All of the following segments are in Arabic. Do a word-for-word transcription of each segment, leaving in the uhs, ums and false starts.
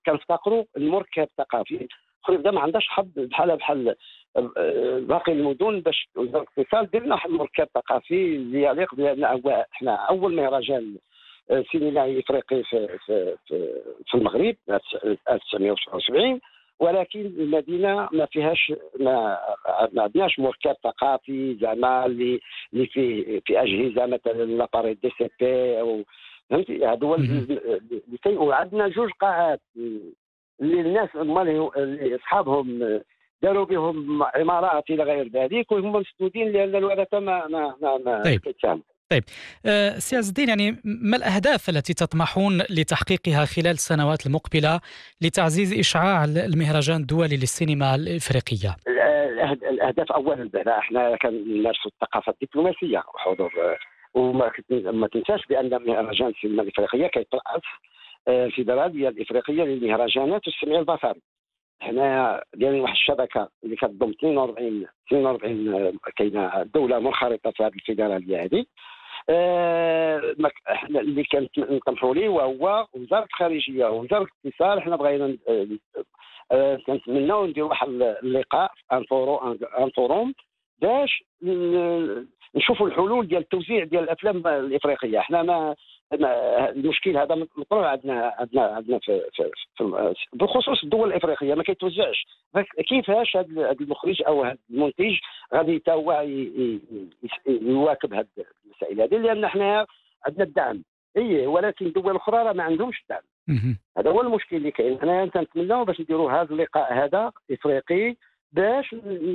كنفتقروا المركب الثقافي. خريف ما عندهاش حظ بحال بحال باقي المدن باش وزاره الاتصال دير لنا واحد المركب ثقافي اللي يليق بان حنا اول مهرجان سينمائي افريقي في في في, في المغرب ألف وتسعمائة وسبعة وسبعين، ولكن المدينه ما فيهاش ما ما عندناش مركب ثقافي زعما اللي اللي فيه في اجهزه مثلا لاباري دي سي بي او فهمتي. هذا هو اللي كاين. وعندنا جوج قاعات اللي الناس اللي اصحابهم داروا بهم عمارات الى غير ذلك وهم مسدودين لان الورثه ما ما ما, ما طيب. كيتسامحوا. طيب أه سي عز الدين، يعني ما الأهداف التي تطمحون لتحقيقها خلال السنوات المقبلة لتعزيز إشعاع المهرجان الدولي للسينما الإفريقية؟ الأهداف أولا احنا كنمارسوا الثقافة الدبلوماسية وحضور، وما ما تنساش بأن مهرجان السينما الإفريقية كيترأس الفيدرالية الإفريقية للمهرجانات والسمع البصري. حنا دايرين واحد الشبكة اللي كتضم اثنين وأربعين اثنين وأربعين كاينة دولة منخرطة في هذه الفيدرالية هذه. آه احنا اللي كنطمحوا ليه وهو وزاره الخارجيه ووزاره الاتصال. احنا بغينا آه كنتمناو نديروا واحد اللقاء ان فوروم باش نشوفوا الحلول ديال التوزيع ديال الافلام الافريقيه. احنا ما المشكل هذا مطروح عندنا عندنا عندنا في, في, في بخصوص الدول الافريقيه ما كيتوزعش. كيفاش هذا المخرج او هذا المنتج غادي تا هو يواكب هذه المسائل هذه، لان احنا عندنا الدعم اي ولكن الدول الاخرى راه ما عندهمش الدعم. هذا هو المشكل اللي كاين. حنا نتمناو باش نديروا هذا اللقاء هذا افريقي باش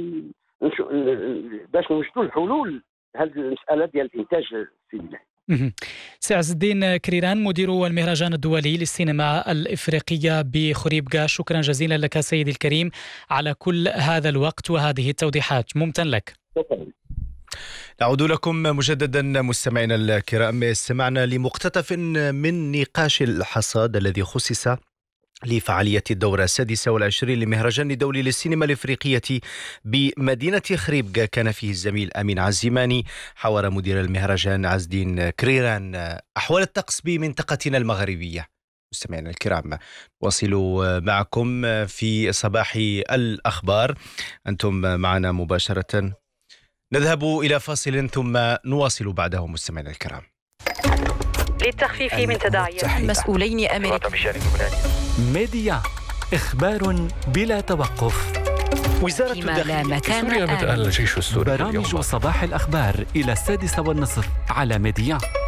باش نوجدوا الحلول هذه المساله ديال الانتاج السينمائي. سي عز الدين كريران، مدير المهرجان الدولي للسينما الإفريقية بخريبكا، شكرا جزيلا لك سيدي الكريم على كل هذا الوقت وهذه التوضيحات. ممتن لك. شكرا. نعود لكم مجددا مستمعينا الكرام. استمعنا لمقتطف من نقاش الحصاد الذي خصص لفعالية الدورة السادسة والعشرين لمهرجان الدولي للسينما الإفريقية بمدينة خريبكا. كان فيه الزميل أمين عزيماني حوار مدير المهرجان عز الدين كريران أحوال الطقس بمنطقتنا المغربية. مستمعينا الكرام، واصلوا معكم في صباح الأخبار، أنتم معنا مباشرة. نذهب إلى فاصل ثم نواصل بعده. مستمعينا الكرام، للتخفيف من تداعيات المسؤولين أمريكيين. ميديا، إخبار بلا توقف. وزارة الداخلية في سوريا بدأ الجيش السوري برامج صباح الأخبار إلى السادسة والنصف على ميديا.